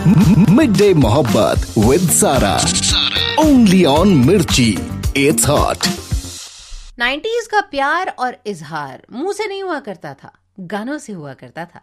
Mid day मोहब्बत with सारा, only on मिर्ची, इट्स हॉट। 90s का प्यार और इजहार मुंह से नहीं हुआ करता था, गानों से हुआ करता था।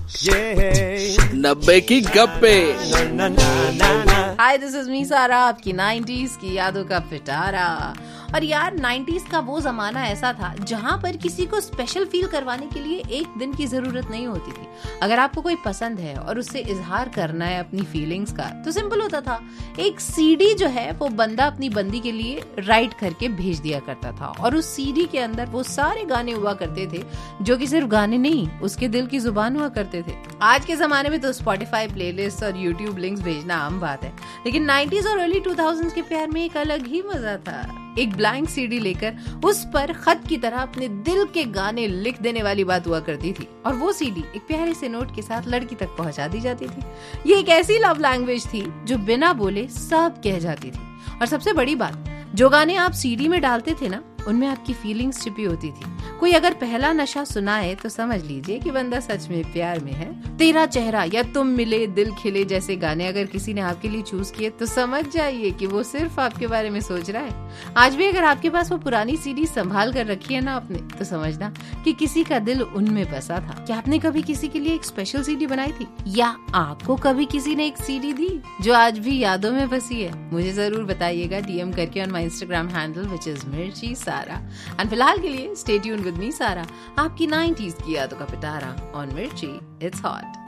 90 की गप्पे। हाय, दिस इज मी सारा, आपकी 90s की यादों का पिटारा। और यार 90s का वो जमाना ऐसा था जहां पर किसी को स्पेशल फील करवाने के लिए एक दिन की जरूरत नहीं होती थी। अगर आपको कोई पसंद है और उससे इजहार करना है अपनी फीलिंग्स का, तो सिंपल होता था, एक सीडी जो है वो बंदा अपनी बंदी के लिए राइट करके भेज दिया करता था। और उस सीडी के अंदर वो सारे गाने हुआ करते थे जो कि सिर्फ गाने नहीं, उसके दिल की जुबान हुआ करते थे। आज के जमाने में तो स्पॉटिफाई प्लेलिस्ट और यूट्यूब लिंक्स भेजना आम बात है, लेकिन 90s और अर्ली 2000s के प्यार में एक अलग ही मजा था। एक ब्लैंक सीडी लेकर उस पर खत की तरह अपने दिल के गाने लिख देने वाली बात हुआ करती थी, और वो सीडी एक प्यारे से नोट के साथ लड़की तक पहुंचा दी जाती थी। ये एक ऐसी लव लैंग्वेज थी जो बिना बोले सब कह जाती थी। और सबसे बड़ी बात, जो गाने आप सीडी में डालते थे ना, उनमें आपकी फीलिंग्स छिपी होती थी। कोई अगर पहला नशा सुनाए तो समझ लीजिए कि बंदा सच में प्यार में है। तेरा चेहरा या तुम मिले दिल खिले जैसे गाने अगर किसी ने आपके लिए चूज किए तो समझ जाइए कि वो सिर्फ आपके बारे में सोच रहा है। आज भी अगर आपके पास वो पुरानी सीडी संभाल कर रखी है ना आपने, तो समझना कि किसी का दिल उनमें बसा था। क्या आपने कभी किसी के लिए एक स्पेशल सीडी बनाई थी, या आपको कभी किसी ने एक सीडी दी जो आज भी यादों में बसी है? मुझे जरूर बताइएगा डीएम करके on my Instagram handle which is मिर्ची सारा। एंड फिलहाल के लिए स्टे ट्यून्ड विद मी सारा, आपकी 90s की यादों का पिटारा ऑन मिर्ची, इट्स हॉट।